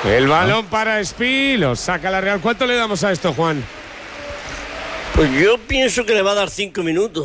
El balón para Espí, lo saca la Real. ¿Cuánto le damos a esto, Juan? Pues yo pienso que le va a dar 5 minutos.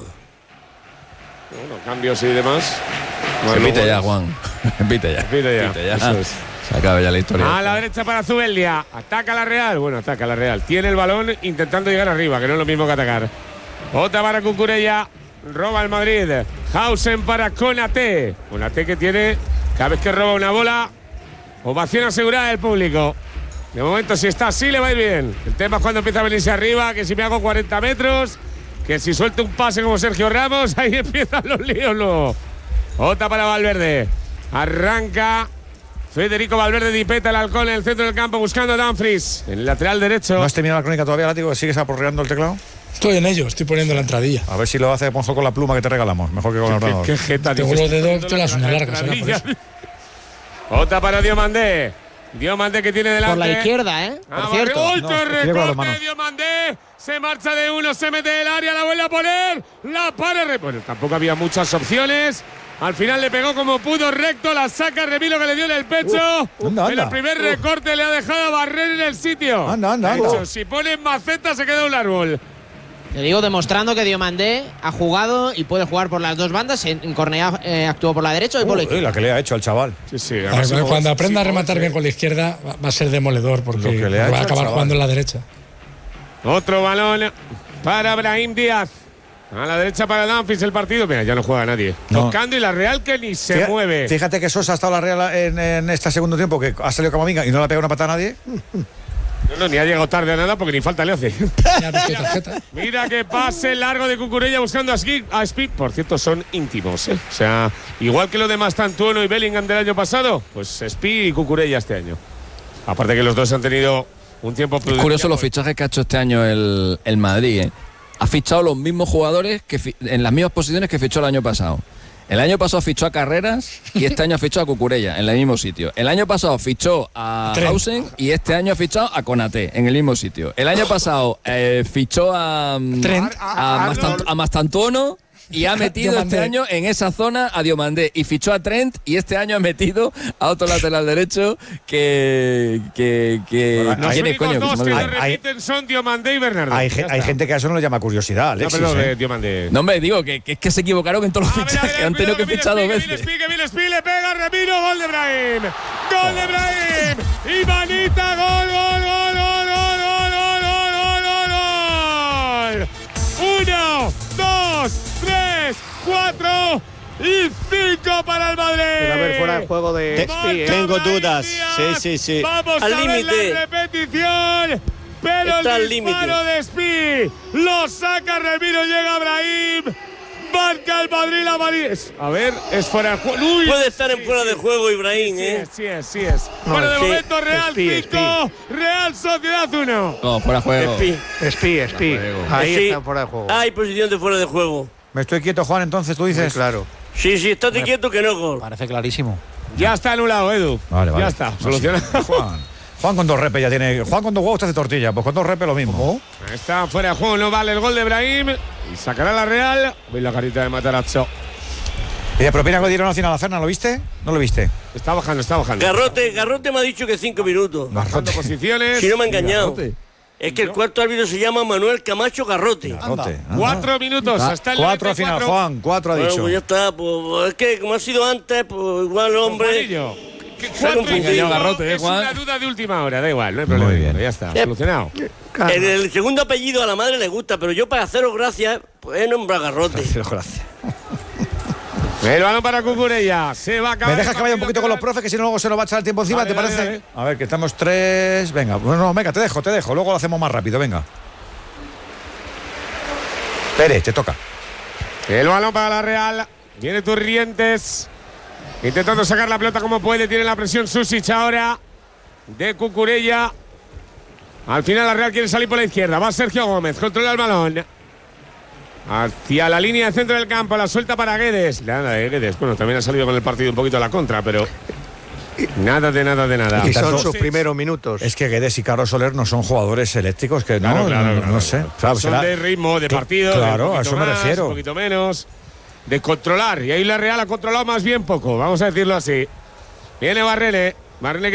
Bueno, cambios y demás. Se pite ya, Juan. Pite ya. Eso es. Se acaba ya la historia. A la derecha para Zubeldia. Ataca la Real. Bueno, ataca la Real. Tiene el balón intentando llegar arriba, que no es lo mismo que atacar. Otra para Cucurella. Roba el Madrid. Hausen para Konaté. Konaté que tiene, cada vez que roba una bola, ovación asegurada del público. De momento, si está así, le va a ir bien. El tema es cuando empieza a venirse arriba, que si me hago 40 metros, que si suelto un pase como Sergio Ramos, ahí empiezan los líos luego. Otra para Valverde. Arranca Federico Valverde, dipeta el halcón en el centro del campo buscando a Dumfries. En el lateral derecho. ¿No has terminado la crónica todavía, Látigo? ¿Sigues aporreando el teclado? Estoy en ello, estoy poniendo la entradilla. A ver si lo hace Ponzo con la pluma que te regalamos. Mejor que con el ordenador. ¿Qué jeta? Tengo los dedos, te las uñas largas, será por eso. Otra para Diomandé. Diomandé que tiene delante. Por la izquierda, Por cierto. Otro recorte. Diomandé. Se marcha de uno, se mete del área, la vuelve a poner. La para. Bueno, tampoco había muchas opciones. Al final le pegó como pudo recto, la saca Remilo que le dio en el pecho. Anda. En el primer recorte le ha dejado a Barrer en el sitio. Anda. Si ponen maceta se queda un árbol. Te digo, demostrando que Diomandé ha jugado y puede jugar por las dos bandas. En Cornellà actuó por la derecha y por la izquierda. La que le ha hecho al chaval. Sí. Cuando aprenda a rematar bien con la izquierda va a ser demoledor porque va a acabar jugando en la derecha. Otro balón para Brahim Díaz. A la derecha para Dumfries el partido. Mira, ya no juega nadie. No. Tocando y la Real que ni se mueve. Fíjate que Sosa ha estado la Real en este segundo tiempo, que ha salido Camavinga y no le ha pegado una patada a nadie. No, ni ha llegado tarde a nada porque ni falta le hace. Ya ves qué tarjeta. Mira que pase largo de Cucurella buscando a Speed. Por cierto, son íntimos, O sea, igual que lo de Mastantuono y Bellingham del año pasado, pues Speed y Cucurella este año. Aparte que los dos han tenido un tiempo Es curioso los fichajes que ha hecho este año el Madrid, Ha fichado los mismos jugadores en las mismas posiciones que fichó el año pasado. El año pasado fichó a Carreras y este año ha fichado a Cucurella en el mismo sitio. El año pasado fichó a Hausen y este año ha fichado a Konaté en el mismo sitio. El año pasado fichó a Mastantuono y ha metido este año en esa zona a Diomandé y fichó a Trent y este año ha metido a otro lateral derecho que los ¿quién es, coño? dos que lo repiten son Diomandé y Bernardo. Hay gente que a eso no le llama curiosidad, Alexis. No, pero Diomandé. No me digo que es que se equivocaron en todos los fichajes, que han tenido que fichar dos veces. Que viene Speed, le pega Remiro, gol de Brahim. ¡Gol de Brahim! ¡Y manita, gol! 1, 2, 3, 4 y 5 para el Madrid. Pero a ver, fuera de juego de Speed. Tengo dudas. Sí. Vamos al a ver límite. la repetición. Pero Está el disparo de Speed lo saca Remiro, llega Brahim. Marca el Madrid, la Madrid. A ver, es fuera de juego. Puede estar en fuera de juego, Ibrahim, Sí es. Bueno, de momento Real 5, Real Sociedad 1. No, fuera de juego. Speed. Ahí está fuera de juego. Hay posición de fuera de juego. Me estoy quieto, Juan, entonces tú dices. Muy claro. Sí, estate quieto que no gol. Parece clarísimo. Ya está anulado, Edu. Vale. Ya está, solucionado. Juan con dos repes ya tiene. Juan con dos huevos te hace tortilla. Pues con dos repes lo mismo. Está fuera de juego, no vale el gol de Brahim. Y sacará la Real. Veis la carita de Matarazzo. ¿Y de propina que dieron al final a la Ferna? ¿Lo viste? ¿No lo viste? Está bajando. Garrote me ha dicho que 5 minutos. Bajando posiciones. Si no me ha engañado. Garrote. Es que el cuarto árbitro se llama Manuel Camacho Garrote. 4 minutos hasta el 4 al final, Juan. 4 ha Bueno, dicho. pues ya está. Pues, es que como ha sido antes, pues igual el hombre. Se ha confundido, Garrote, es Juan. una duda de última hora, da igual, no hay problema. Muy bien. Ya está, solucionado. En el segundo apellido a la madre le gusta, pero yo para haceros gracias, pues he nombrado Garrote. Gracias. El balón para Cucurella. Se va a acabar. ¿Me dejas que vaya un poquito con los profes, que si no luego se nos va a echar el tiempo encima? Vale, ¿Te parece? vale. A ver, que estamos 3. Venga, bueno, venga, te dejo. Luego lo hacemos más rápido, venga. Pérez, te toca. El balón para la Real. Viene Turrientes. Intentando sacar la pelota como puede. Tiene la presión Susic ahora. De Cucurella. Al final la Real quiere salir por la izquierda. Va Sergio Gómez. Controla el balón. Hacia la línea de centro del campo. La suelta para Guedes. Nada de Guedes. Bueno, también ha salido con el partido un poquito a la contra, pero nada de nada. Y son sus primeros minutos. Es que Guedes y Carlos Soler no son jugadores eléctricos, que Claro. no sé. Claro, Son de ritmo, de partido. Claro, de a eso me más, refiero. Un poquito menos. De controlar. Y ahí la Real ha controlado más bien poco. Vamos a decirlo así. Viene Barrene.